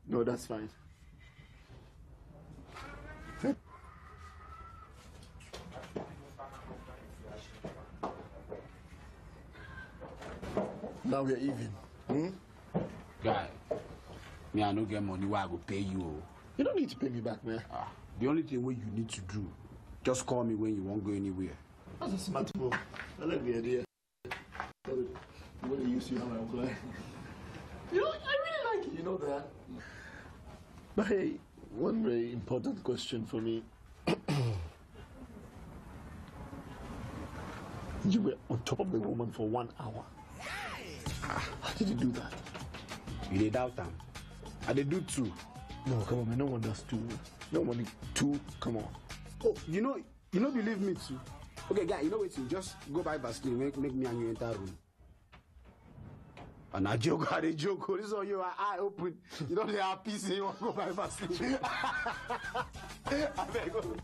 No, that's fine. Now we're even. Guy, me I no get money where I go pay you. You don't need to pay me back, man. The only thing what you need to do, just call me when you won't go anywhere. That's a smart move. I like the idea. I'm going to use you as my employee. You know, I really like it, you know that. But hey, one very important question for me. You were on top of the woman for 1 hour. How did you do that? You did doubt them. I did do 2. No, come on, man. No one does 2. No one 2. Come on. Oh, you know, believe me too. Okay, guy, you know what? Just go buy Vaseline, make me and you enter room. And I joke, I joke. This is all you are eye open. You don't have peace, you want to go buy Vaseline. I beg you.